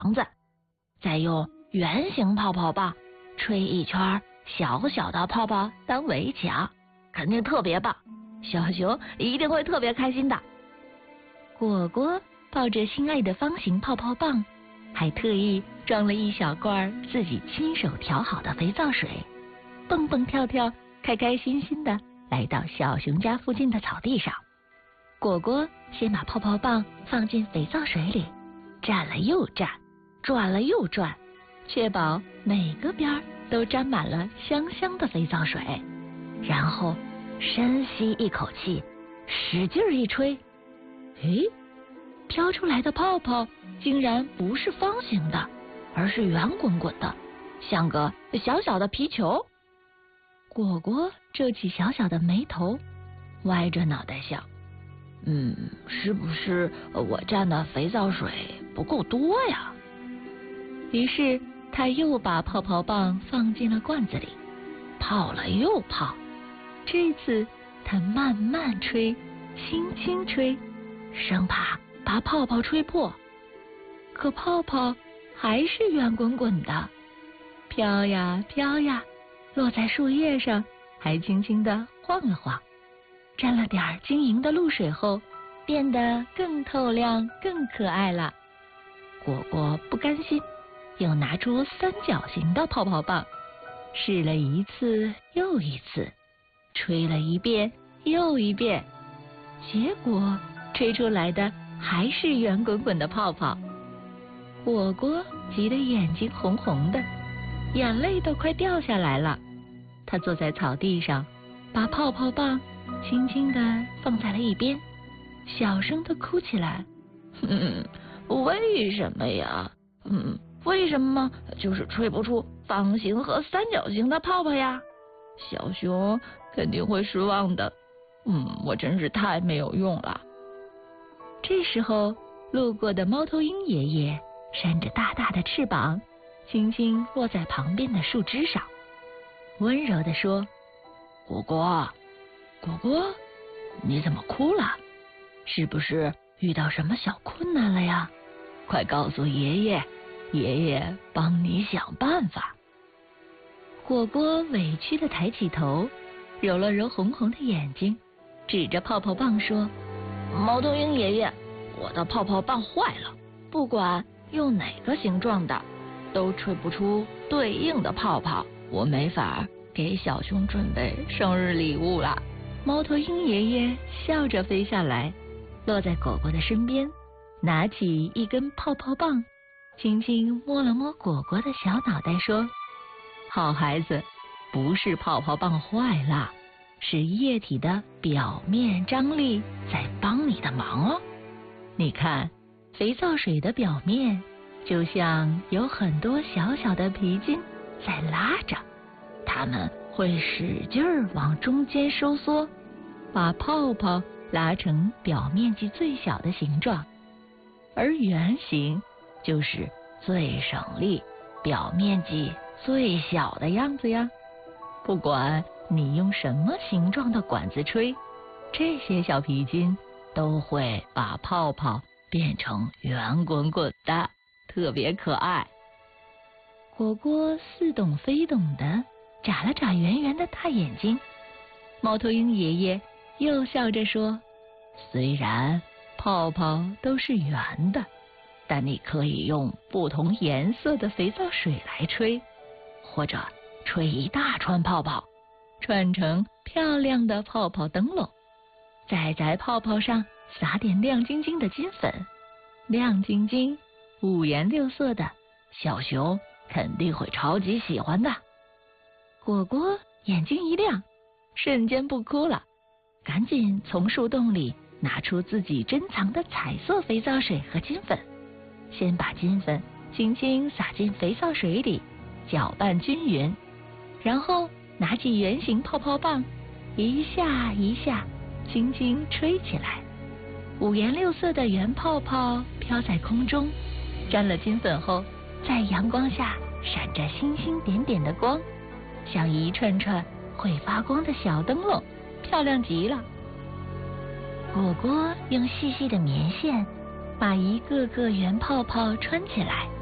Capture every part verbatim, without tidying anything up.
房子，再用圆形泡泡棒吹一圈小小的泡泡当围墙，肯定特别棒。小熊一定会特别开心的。果果抱着心爱的方形泡泡棒，还特意装了一小罐自己亲手调好的肥皂水，蹦蹦跳跳，开开心心的来到小熊家附近的草地上。果果先把泡泡棒放进肥皂水里，蘸了又蘸，转了又转，确保每个边都沾满了香香的肥皂水，然后深吸一口气，使劲一吹，诶，飘出来的泡泡竟然不是方形的，而是圆滚滚的，像个小小的皮球。果果皱起小小的眉头，歪着脑袋笑，嗯，是不是我蘸的肥皂水不够多呀？于是他又把泡泡棒放进了罐子里，泡了又泡。这次他慢慢吹，轻轻吹，生怕把泡泡吹破。可泡泡还是圆滚滚的，飘呀飘呀，落在树叶上，还轻轻地晃了晃。沾了点晶莹的露水后，变得更透亮更可爱了。果果不甘心，又拿出三角形的泡泡棒，试了一次又一次，吹了一遍又一遍，结果吹出来的还是圆滚滚的泡泡。果果急得眼睛红红的，眼泪都快掉下来了。他坐在草地上，把泡泡棒轻轻地放在了一边，小声地哭起来。嗯，为什么呀？嗯，为什么就是吹不出方形和三角形的泡泡呀？小熊肯定会失望的。嗯，我真是太没有用了。这时候，路过的猫头鹰爷爷扇着大大的翅膀，轻轻落在旁边的树枝上，温柔地说：果果，果果，你怎么哭了？是不是遇到什么小困难了呀？快告诉爷爷，爷爷帮你想办法。果果委屈地抬起头，揉了揉红红的眼睛，指着泡泡棒说：猫头鹰爷爷，我的泡泡棒坏了，不管用哪个形状的，都吹不出对应的泡泡，我没法给小熊准备生日礼物了。猫头鹰爷爷笑着飞下来，落在果果的身边，拿起一根泡泡棒，轻轻摸了摸果果的小脑袋，说：好孩子，不是泡泡棒坏了，是液体的表面张力在帮你的忙哦。你看，肥皂水的表面就像有很多小小的皮筋在拉着，它们会使劲儿往中间收缩，把泡泡拉成表面积最小的形状，而圆形就是最省力、表面积最小的样子呀。不管你用什么形状的管子吹，这些小皮筋都会把泡泡变成圆滚滚的，特别可爱。果果似懂非懂的眨了眨圆圆的大眼睛，猫头鹰爷爷又笑着说：虽然泡泡都是圆的，但你可以用不同颜色的肥皂水来吹，或者吹一大串泡泡，串成漂亮的泡泡灯笼，再在泡泡上撒点亮晶晶的金粉，亮晶晶、五颜六色的，小熊肯定会超级喜欢的。果果眼睛一亮，瞬间不哭了，赶紧从树洞里拿出自己珍藏的彩色肥皂水和金粉，先把金粉轻轻撒进肥皂水里，搅拌均匀，然后拿起圆形泡泡棒，一下一下轻轻吹起来，五颜六色的圆泡泡飘在空中，沾了金粉后，在阳光下闪着星星点点的光，像一串串会发光的小灯笼，漂亮极了。果果用细细的棉线把一个个圆泡泡穿起来，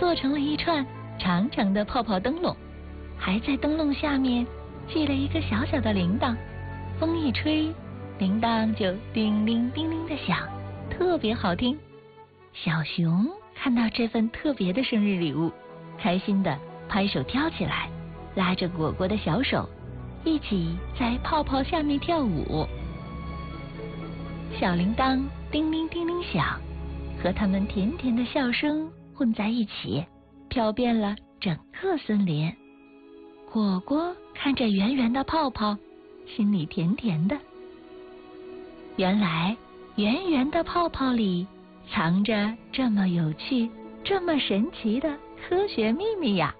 做成了一串长长的泡泡灯笼，还在灯笼下面系了一个小小的铃铛，风一吹，铃铛就叮铃叮铃的响，特别好听。小熊看到这份特别的生日礼物，开心的拍手跳起来，拉着果果的小手，一起在泡泡下面跳舞。小铃铛叮铃叮铃响，和他们甜甜的笑声混在一起，飘遍了整个森林。果果看着圆圆的泡泡，心里甜甜的。原来圆圆的泡泡里藏着这么有趣、这么神奇的科学秘密呀！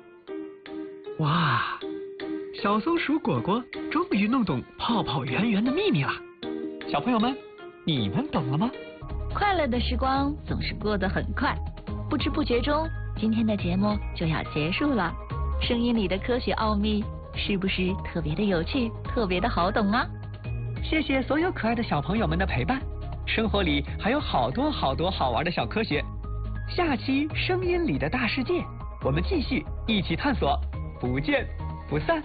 哇，小松鼠果果终于弄懂泡泡圆圆的秘密了。小朋友们，你们懂了吗？ 快乐的时光总是过得很快，不知不觉中，今天的节目就要结束了。声音里的科学奥秘是不是特别的有趣，特别的好懂啊？ 谢谢所有可爱的小朋友们的陪伴，生活里还有好多好多好玩的小科学。下期声音里的大世界，我们继续一起探索，不见不散。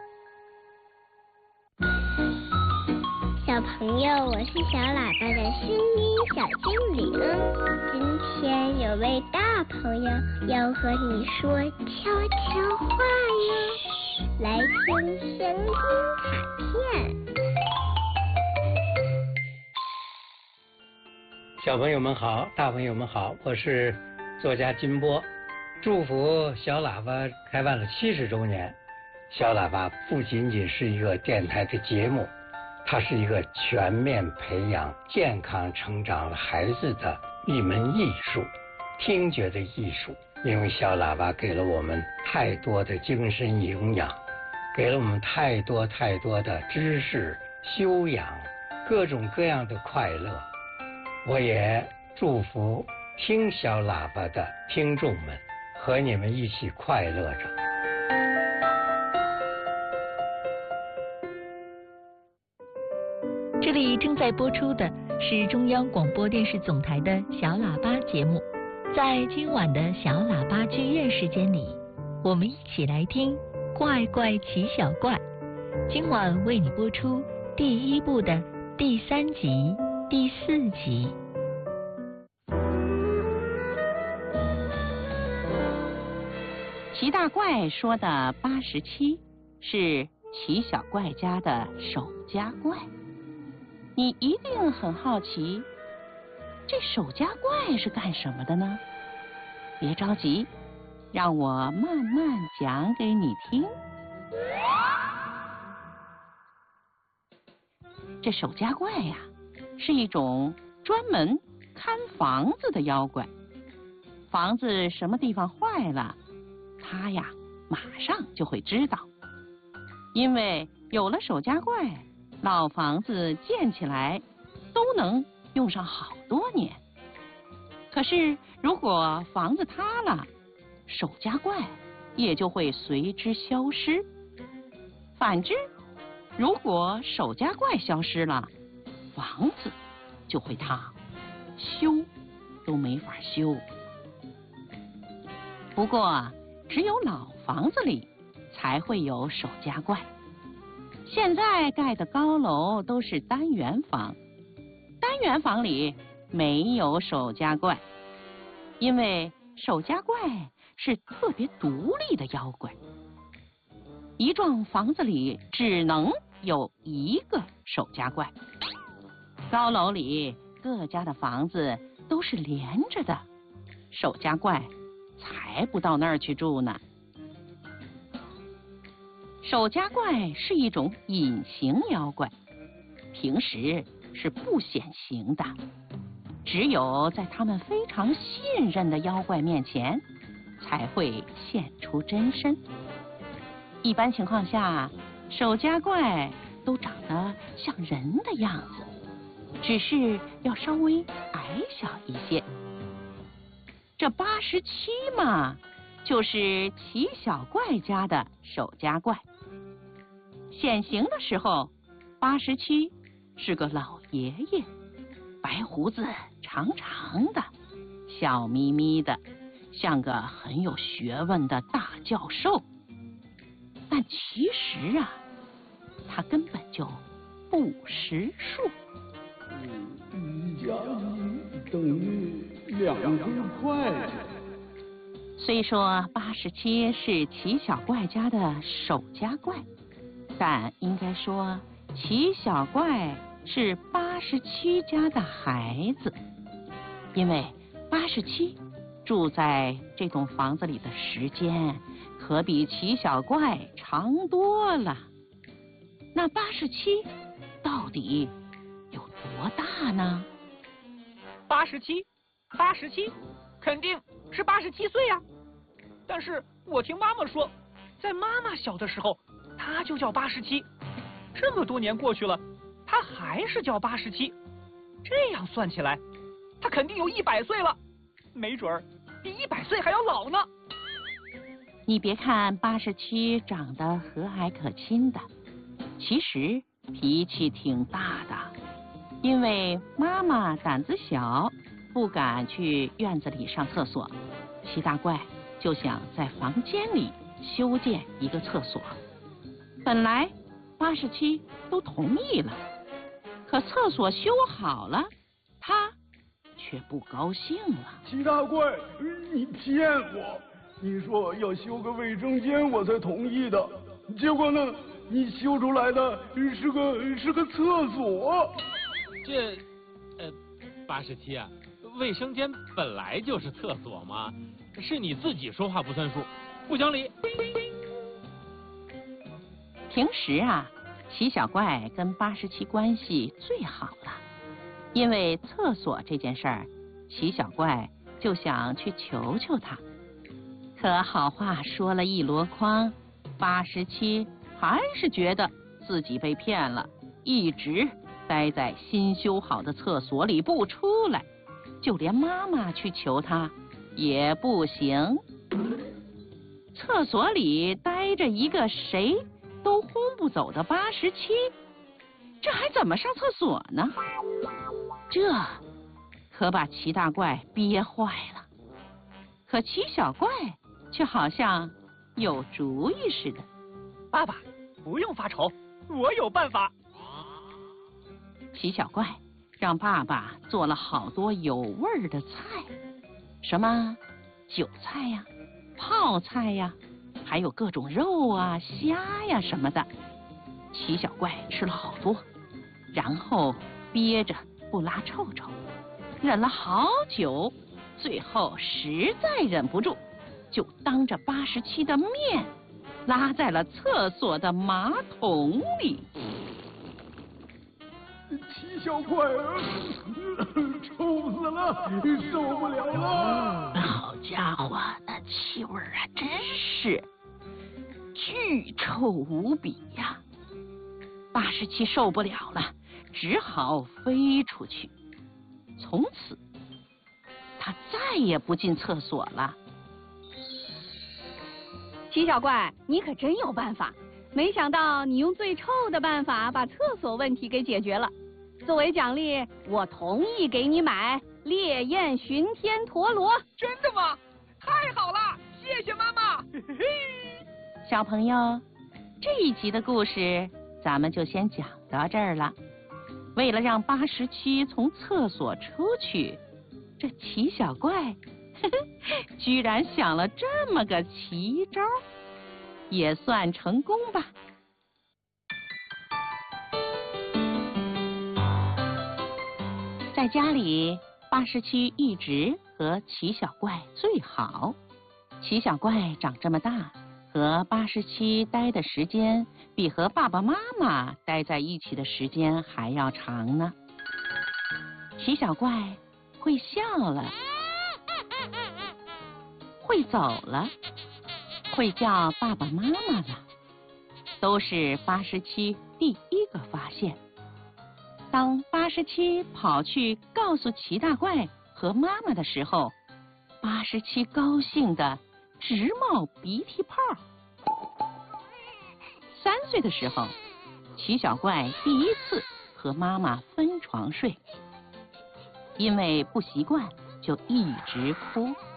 小朋友，我是小喇叭的声音小精灵。今天有位大朋友要和你说悄悄话哟，来听声音卡片。 小朋友们好，大朋友们好，我是作家金波，祝福小喇叭开办了七十周年。小喇叭不仅仅是一个电台的节目，它是一个全面培养健康成长孩子的一门艺术，听觉的艺术。因为小喇叭给了我们太多的精神营养，给了我们太多太多的知识修养，各种各样的快乐。我也祝福听小喇叭的听众们，和你们一起快乐着。 这里正在播出的是中央广播电视总台的小喇叭节目。在今晚的小喇叭剧院时间里，我们一起来听《怪怪奇小怪》。今晚为你播出第一部的第三集、第四集。 奇大怪说的八十七是奇小怪家的守家怪。你一定很好奇，这守家怪是干什么的呢？别着急，让我慢慢讲给你听。这守家怪呀，是一种专门看房子的妖怪。房子什么地方坏了，他呀马上就会知道。因为有了守家怪，老房子建起来都能用上好多年。可是如果房子塌了，守家怪也就会随之消失。反之，如果守家怪消失了，房子就会塌，修都没法修。不过只有老房子里才会有守家怪。现在盖的高楼都是单元房，单元房里没有守家怪，因为守家怪是特别独立的妖怪。一幢房子里只能有一个守家怪。高楼里各家的房子都是连着的，守家怪才不到那儿去住呢。守家怪是一种隐形妖怪，平时是不显形的，只有在他们非常信任的妖怪面前才会现出真身。一般情况下，守家怪都长得像人的样子，只是要稍微矮小一些。这八十七嘛，就是奇小怪家的守家怪。显形的时候，八十七是个老爷爷，白胡子长长的，笑眯眯的， 像个很有学问的大教授。但其实啊，他根本就不识数。 一加一等于两根筷子。 虽说八十七是齐小怪家的守家怪，但应该说齐小怪是八十七家的孩子，因为八十七住在这栋房子里的时间可比齐小怪长多了。那八十七到底有多大呢？ 八十七，八十七，肯定是八十七岁呀。但是我听妈妈说，在妈妈小的时候，她就叫八十七。这么多年过去了，她还是叫八十七。这样算起来，她肯定有一百岁了，没准儿比一百岁还要老呢。 你别看八十七长得和蔼可亲的，其实脾气挺大的。因为妈妈胆子小，不敢去院子里上厕所，齐大怪就想在房间里修建一个厕所。本来八十七都同意了，可厕所修好了，他却不高兴了。 齐大怪，你骗我！你说要修个卫生间我才同意的，结果呢，你修出来的是个是个厕所。 这，呃，八十七啊，卫生间本来就是厕所嘛，是你自己说话不算数，不讲理。 平时啊，齐小怪跟八十七关系最好了，因为厕所这件事儿，齐小怪就想去求求他。可好话说了一箩筐，八十七还是觉得自己被骗了，一直待在新修好的厕所里不出来，就连妈妈去求他也不行。厕所里待着一个谁都轰不走的八十七，这还怎么上厕所呢？这可把齐大怪憋坏了。可齐小怪却好像有主意似的。 爸爸，不用发愁，我有办法。 齐小怪让爸爸做了好多有味儿的菜，什么韭菜呀、泡菜呀，还有各种肉啊、虾呀什么的。齐小怪吃了好多，然后憋着不拉臭臭，忍了好久，最后实在忍不住，就当着八十七的面拉在了厕所的马桶里。 齐小怪，臭死了，受不了了！ 好家伙，那气味啊，真是巨臭无比呀！八十七受不了了，只好飞出去。从此，他再也不进厕所了。 齐小怪，你可真有办法！没想到你用最臭的办法把厕所问题给解决了。作为奖励，我同意给你买烈焰巡天陀螺。 真的吗？太好了，谢谢妈妈。嘿嘿。 小朋友，这一集的故事咱们就先讲到这儿了。为了让八十七从厕所出去，这齐小怪呵呵居然想了这么个奇招，也算成功吧。在家里，八十七一直和齐小怪最好。齐小怪长这么大，和八十七待的时间比和爸爸妈妈待在一起的时间还要长呢。齐小怪会笑了，会走了，会叫爸爸妈妈了，都是八十七第一个发现。当八十七跑去告诉齐大怪和妈妈的时候，八十七高兴的直冒鼻涕泡。三岁的时候，齐小怪第一次和妈妈分床睡，因为不习惯，就一直哭。